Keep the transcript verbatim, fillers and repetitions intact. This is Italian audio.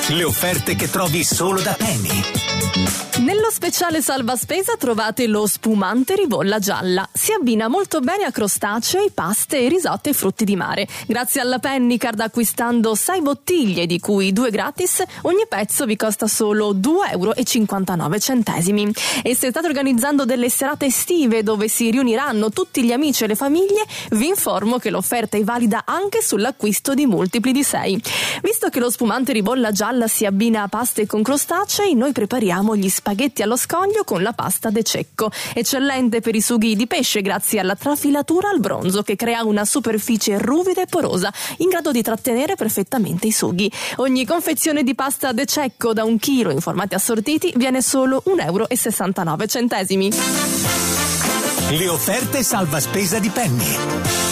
Le offerte che trovi solo da Penny. Nello speciale salva spesa trovate lo spumante ribolla gialla. Si abbina molto bene a crostacei, paste, risotti e frutti di mare. Grazie alla Pennycard, acquistando sei bottiglie, di cui due gratis, ogni pezzo vi costa solo due euro e cinquantanove centesimi. E se state organizzando delle serate estive dove si riuniranno tutti gli amici e le famiglie, vi informo che l'offerta è valida anche sull'acquisto di multipli di sei. Visto che lo spumante ribolla gialla si abbina a paste con crostacei, noi prepariamo gli spaghetti allo scoglio con la pasta de cecco, eccellente per i sughi di pesce grazie alla trafilatura al bronzo che crea una superficie ruvida e porosa in grado di trattenere perfettamente i sughi. Ogni confezione di pasta de cecco da un chilo in formati assortiti viene solo un euro e sessantanove centesimi. Le offerte salva spesa di Penny.